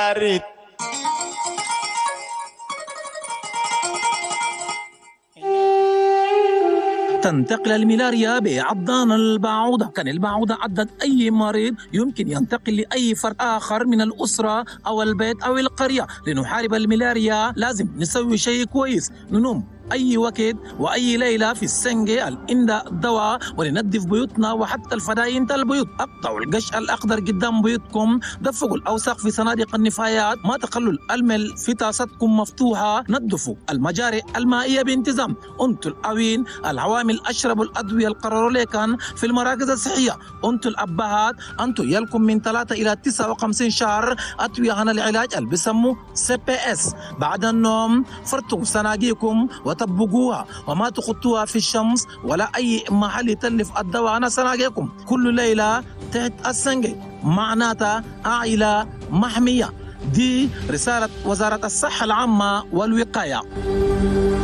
يا ريت. تنتقل الملاريا بعضان البعوضة. كان البعوضة عضت أي مريض يمكن ينتقل لأي فرد آخر من الأسرة أو البيت أو القرية. لنحارب الملاريا لازم نسوي شيء كويس، ننوم أي وقت وأي ليلة في السنجة الإنداء الدواء، وننظف بيوتنا وحتى الفداين البيوت. أقطعوا القش الأخضر قدام بيوتكم، دفقوا الأوساخ في صناديق النفايات، ما تخلوا المل في طاستكم مفتوحة، نظفوا المجاري المائية بانتظام. أنتوا الأوين العوامل أشربوا الأدوية القرروا لكن في المراكز الصحية. أنتوا الأبهات أنتوا يلكم من 3 إلى 59 شهر أدوية عن العلاج اللي بيسموا CPS. بعد النوم فرتوا صناديقكم وطبقوها وما تخطوها في الشمس ولا أي محل يتلف الدواء عن صناديقكم. كل ليلة تحت السنجة معناتها عائلة محمية. دي رسالة وزارة الصحة العامة والوقاية.